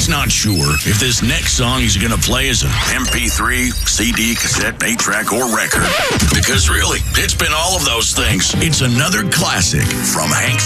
he's not sure if this next song he's going to play is an MP3, CD, cassette, 8-track, or record. Because really, it's been all of those things. It's another classic from Hank